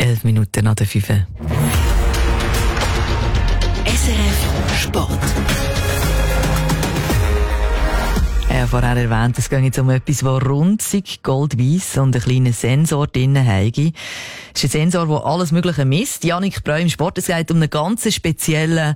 11 Minuten nach der 5. SRF Sport. Ich habe vorher erwähnt, es geht jetzt um etwas, das runzig, goldweiss und einen kleinen Sensor drinnen hat. Es ist ein Sensor, der alles Mögliche misst. Jannik Breu im Sport, es geht um einen ganz speziellen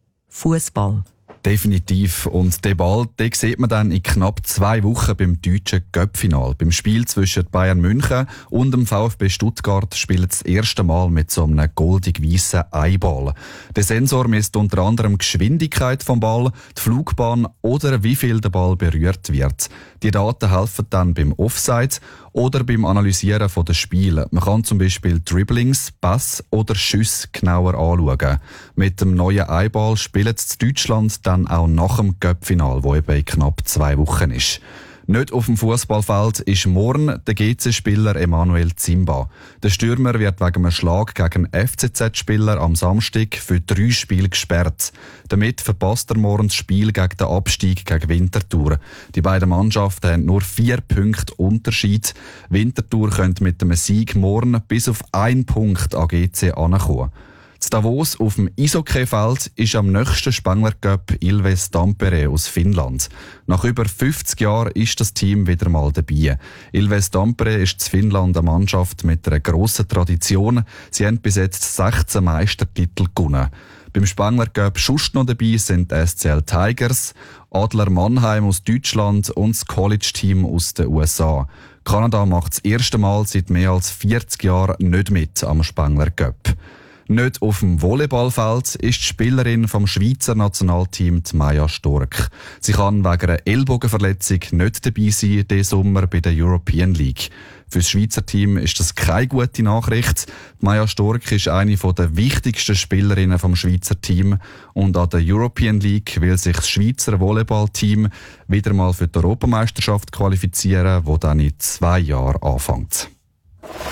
Fußball. Definitiv. Und den Ball, den sieht man dann in knapp 2 Wochen beim deutschen Cup-Final. Beim Spiel zwischen Bayern München und dem VfB Stuttgart spielt das erste Mal mit so einem goldig-weissen Eiball. Der Sensor misst unter anderem die Geschwindigkeit vom Ball, die Flugbahn oder wie viel der Ball berührt wird. Die Daten helfen dann beim Offside oder beim Analysieren der Spiele. Man kann zum Beispiel Dribblings, Pass oder Schüsse genauer anschauen. Mit dem neuen Eiball spielt es Deutschland dann auch nach dem Cup-Final, das eben in knapp 2 Wochen ist. Nicht auf dem Fußballfeld ist morgen der GC-Spieler Emanuel Zimba. Der Stürmer wird wegen einem Schlag gegen einen FCZ-Spieler am Samstag für 3 Spiele gesperrt. Damit verpasst er morgen das Spiel gegen den Abstieg gegen Winterthur. Die beiden Mannschaften haben nur 4 Punkte Unterschied. Winterthur könnte mit einem Sieg morgen bis auf 1 Punkt an GC ankommen. In Davos auf dem Eishockeyfeld ist am nächsten Spengler Cup Ilves Tampere aus Finnland. Nach über 50 Jahren ist das Team wieder mal dabei. Ilves Tampere ist in Finnland eine Mannschaft mit einer grossen Tradition. Sie haben bis jetzt 16 Meistertitel gewonnen. Beim Spengler Cup sonst noch dabei sind die SCL Tigers, Adler Mannheim aus Deutschland und das College-Team aus den USA. Kanada macht das erste Mal seit mehr als 40 Jahren nicht mit am Spengler Cup. Nicht auf dem Volleyballfeld ist die Spielerin vom Schweizer Nationalteam Maja Stork. Sie kann wegen einer Ellbogenverletzung nicht dabei sein diesen Sommer bei der European League. Für das Schweizer Team ist das keine gute Nachricht. Maja Stork ist eine der wichtigsten Spielerinnen vom Schweizer Team und an der European League will sich das Schweizer Volleyballteam wieder mal für die Europameisterschaft qualifizieren, die dann in 2 Jahren anfängt.